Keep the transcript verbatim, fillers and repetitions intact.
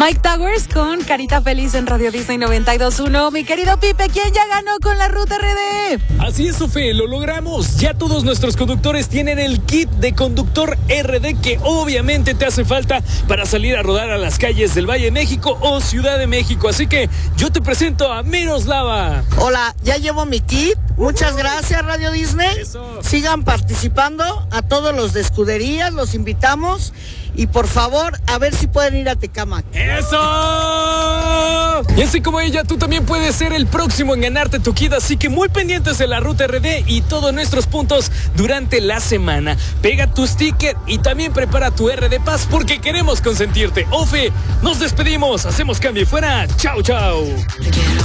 Mike Towers con Carita Feliz en Radio Disney noventa y dos punto uno. Mi querido Pipe, ¿quién ya ganó con la Ruta R D? Así es, Sofe, lo logramos. Ya todos nuestros conductores tienen el kit de conductor R D que obviamente te hace falta para salir a rodar a las calles del Valle de México o Ciudad de México. Así que yo te presento a Miroslava. Hola, ya llevo mi kit. Muchas gracias, Radio Disney. Eso. Sigan participando. A todos los de escuderías los invitamos. Y por favor, a ver si pueden ir a Tecámac. ¡Eso! Y así como ella, tú también puedes ser el próximo en ganarte tu kit. Así que muy pendientes de la Ruta R D y todos nuestros puntos durante la semana. Pega tu sticker y también prepara tu R D Pass porque queremos consentirte. Ofe, nos despedimos. Hacemos cambio y fuera. Chao, chao.